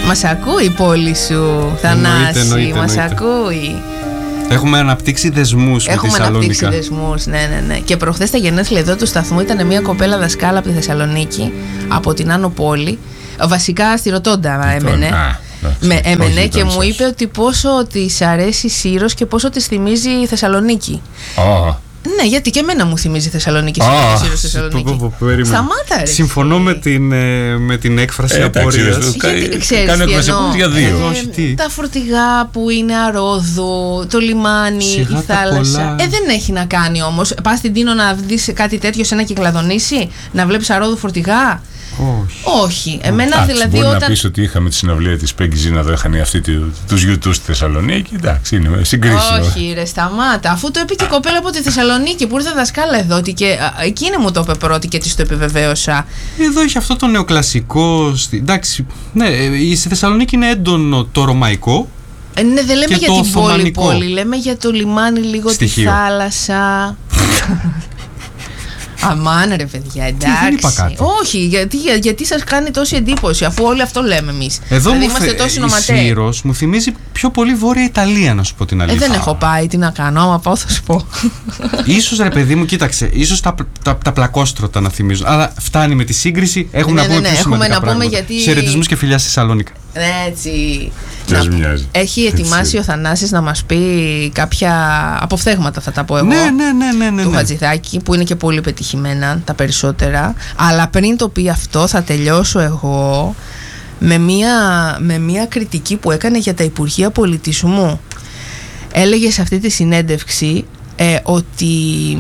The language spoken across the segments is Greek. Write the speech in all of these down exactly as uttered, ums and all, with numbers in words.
Μας ακούει η πόλη σου, Θανάση, μας ακούει. Έχουμε αναπτύξει δεσμούς με τη Θεσσαλονίκα. Έχουμε αναπτύξει δεσμούς, ναι, ναι, ναι. Και προχθές τα γενέθλια εδώ του σταθμού ήταν μια κοπέλα δασκάλα από τη Θεσσαλονίκη, από την Άνω Πόλη. Βασικά στη Ροτόντα έμενε. Α, με έμενε και μου είπε ότι πόσο της αρέσει η Σύρος και πόσο της θυμίζει η Θεσσαλονίκη. Oh. Ναι, γιατί και εμένα μου θυμίζει η Θεσσαλονίκη. Oh. Σύρος Θεσσαλονίκη. Σταμάτα, ρε. Συμφωνώ με την, με την έκφραση ε, απορίας. Ξέρεις τι εννοώ. Για δύο. Ε, τα φορτηγά που είναι αρόδου, το λιμάνι, Σιγά η θάλασσα. Ε, δεν έχει να κάνει όμως. Πας στην Τίνο να δεις κάτι τέτοιο σε ένα κυκλαδονήσι, να βλέπεις αρόδου φορτηγά. Όχι. Όχι. Εμένα εντάξει, δηλαδή μπορεί όταν. Να πεις ότι είχαμε τη συναυλία της Πέγκη Ζήνα, εδώ είχαν αυτοί τους γιουτούς στη Θεσσαλονίκη. Εντάξει, είναι συγκρίσιμο. Όχι, ρε, σταμάτα. Αφού το είπε και η κοπέλα από τη Θεσσαλονίκη που ήρθε δασκάλα εδώ, ότι και εκείνη μου το είπε πρώτη και της το επιβεβαίωσα. Εδώ έχει αυτό το νεοκλασικό. Εντάξει, ναι, στη Θεσσαλονίκη είναι έντονο το ρωμαϊκό. Ε, ναι, δεν λέμε για την πόλη, πόλη. Λέμε για το λιμάνι, λίγο Στοιχείο. Τη θάλασσα. Αμάν ρε παιδιά, εντάξει. Τι, δεν είπα κάτι. Όχι, γιατί, για, γιατί σας κάνει τόση εντύπωση, αφού όλοι αυτό λέμε εμείς. Εδώ δηλαδή μου είμαστε θε... τόσοι νοματέοι. Η Σύρος μου θυμίζει πιο πολύ Βόρεια Ιταλία, να σου πω την αλήθεια. Ε, δεν έχω πάει, τι να κάνω, άμα πάω θα σου πω. Ίσως ρε παιδί μου, κοίταξε, ίσως τα, τα, τα πλακόστρωτα να θυμίζουν. Αλλά φτάνει με τη σύγκριση, έχουμε ναι, να πούμε ναι, ναι, πιο έχουμε σημαντικά να πούμε πράγματα. γιατί... Χαιρετισμούς και φιλιά στη Θεσσαλονίκα. Έτσι. Να... Έχει ετοιμάσει Έτσι. ο Θανάσης να μας πει κάποια αποφθέγματα, θα τα πω εγώ. Ναι, ναι, ναι, ναι, ναι, του ναι. Χατζηδάκη, που είναι και πολύ πετυχημένα τα περισσότερα. Αλλά πριν το πει αυτό, θα τελειώσω εγώ με μια, με μια κριτική που έκανε για τα Υπουργεία Πολιτισμού. Έλεγε σε αυτή τη συνέντευξη ε, ότι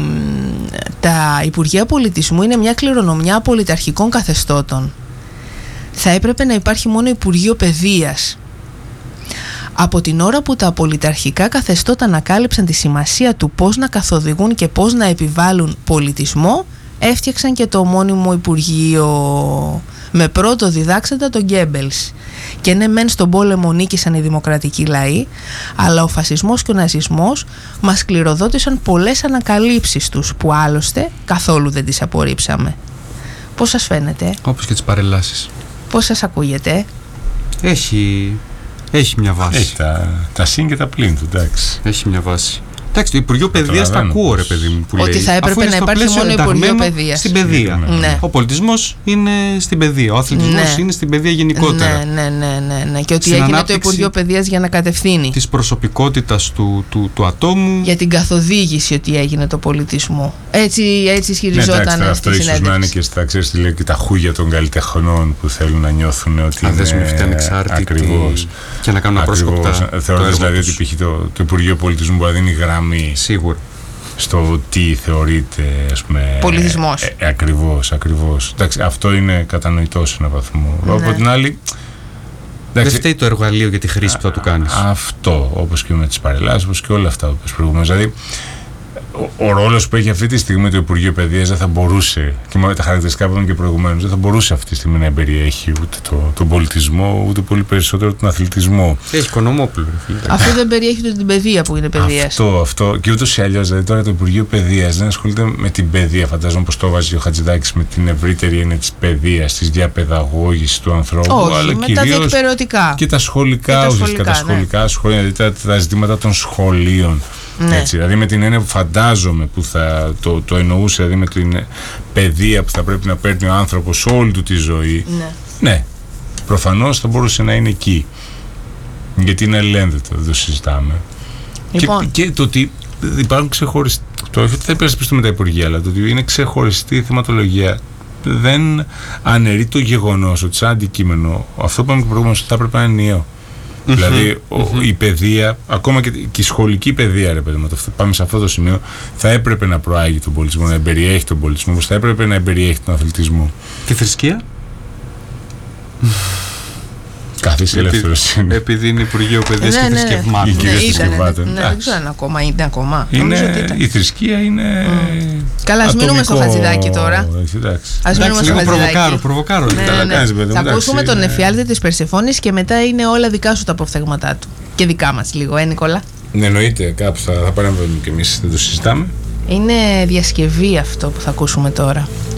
τα Υπουργεία Πολιτισμού είναι μια κληρονομιά πολιταρχικών καθεστώτων. Θα έπρεπε να υπάρχει μόνο Υπουργείο Παιδείας. Από την ώρα που τα πολιταρχικά καθεστώτα ανακάλυψαν τη σημασία του πώς να καθοδηγούν και πώς να επιβάλλουν πολιτισμό, έφτιαξαν και το ομώνυμο Υπουργείο με πρώτο διδάξαντα τον Γκέμπελς. Και ναι, μεν στον πόλεμο νίκησαν οι δημοκρατικοί λαοί, αλλά ο φασισμός και ο ναζισμός μας κληροδότησαν πολλές ανακαλύψεις τους, που άλλωστε καθόλου δεν τις απορρίψαμε. Πώς σας φαίνεται? Όπως και τις παρελάσεις. Πώς σας ακούγεται? Έχει, έχει μια βάση. Έχει τα, τα συν και τα πλήν του, εντάξει. Έχει μια βάση. Εντάξει, το Υπουργείο Παιδείας τα ακούω, ρε παιδί μου, που ότι λέει. Θα έπρεπε να υπάρχει μόνο Υπουργείο Παιδείας. Στην παιδεία. Ναι. Ο πολιτισμός είναι στην παιδεία. Ο αθλητισμός ναι. είναι στην παιδεία γενικότερα. Ναι, ναι, ναι, ναι, ναι. Και ότι στην έγινε το Υπουργείο Παιδείας για να κατευθύνει της προσωπικότητας του, του, του ατόμου. Για την καθοδήγηση ότι έγινε το πολιτισμό. Έτσι, έτσι ισχυριζόταν. Ναι, αυτό ίσως να είναι και στα, ξέρεις, λέει, και τα χούγια των καλλιτεχνών που θέλουν να νιώθουν ότι είναι ανεξάρτητοι και να κάνουν απρόσκοπτα. Θεωρώ δηλαδή ότι π.χ. το Υπουργείο Πολιτισμού μπορεί να δίνει γραμμή. Σίγουρα. Στο τι θεωρείται, ας πούμε, πολιτισμός. Ε, ε, ακριβώς, ακριβώς. Εντάξει, αυτό είναι κατανοητό σε έναν βαθμό. Ναι. Από την άλλη. Δεν φταίει το εργαλείο για τη χρήση που θα του κάνεις. Αυτό, όπως και με τις παρελάσεις, όπως και όλα αυτά που είπες προηγουμένως. Δηλαδή, ο, ο ρόλος που έχει αυτή τη στιγμή το Υπουργείο Παιδείας δεν θα μπορούσε, και με τα χαρακτηριστικά που είπαμε και προηγουμένως, δεν θα μπορούσε αυτή τη στιγμή να εμπεριέχει ούτε το, τον πολιτισμό, ούτε πολύ περισσότερο τον αθλητισμό. Έχει Κονομόπουλο. Αυτό δεν περιέχει ούτε την παιδεία που είναι παιδείας. Αυτό, αυτό. Και ούτως ή αλλιώς, δηλαδή τώρα το Υπουργείο Παιδείας δεν ασχολείται με την παιδεία. Φαντάζομαι πως το βάζει ο Χατζηδάκης με την ευρύτερη έννοια της παιδείας, της διαπαιδαγώγησης του ανθρώπου. Όχι, αλλά με τα διεκπαιρεωτικά. Και τα σχολικά, ουσιαστικά τα σχολικά, ναι. σχολεία, δηλαδή τα, τα ζητήματα των σχολείων. Ναι. Έτσι, δηλαδή με την έννοια που φαντάζομαι που θα το, το εννοούσε, δηλαδή με την παιδεία που θα πρέπει να παίρνει ο άνθρωπος όλη του τη ζωή. Ναι, ναι, προφανώς θα μπορούσε να είναι εκεί. Γιατί είναι ελένδετο, δεν το συζητάμε. Λοιπόν. Και, και το ότι υπάρχουν ξεχωριστοί. Το όχι ότι θα υπερασπιστούμε τα Υπουργεία, αλλά το ότι είναι ξεχωριστή η θεματολογία δεν αναιρεί το γεγονός ότι σαν αντικείμενο αυτό που είπαμε και προηγουμένως θα έπρεπε να είναι ενιαίο. Mm-hmm. Δηλαδή ο, mm-hmm. η παιδεία, ακόμα και, και η σχολική παιδεία, ρε παιδί μου, πάμε σε αυτό το σημείο, θα έπρεπε να προάγει τον πολιτισμό, να εμπεριέχει τον πολιτισμό, όπως θα έπρεπε να εμπεριέχει τον αθλητισμό. Και θρησκεία. Καθίση ελευθεροσύνη. Επειδή είναι Υπουργείο Παιδείας ναι, και ναι, θρησκευμάτων. Ναι, ναι, ήταν, ναι, δεν ξέρω αν ακόμα είναι ακόμα. Είναι, η θρησκεία είναι. Mm. Καλά, ας μείνουμε στο Χατζηδάκη τώρα. Ας μείνουμε στο Χατζηδάκη. Προβοκάρω, προβοκάρω. Ναι, ναι, ναι. Θα ακούσουμε τον εφιάλτη της Περσεφόνης και μετά είναι όλα δικά σου τα αποφθέγματά του. Και δικά μας λίγο, ε, Νικόλα. Ναι, εννοείται, κάπου θα, θα παρέμβουμε κι εμείς, δεν το συζητάμε. Είναι διασκευή αυτό που θα ακούσουμε τώρα.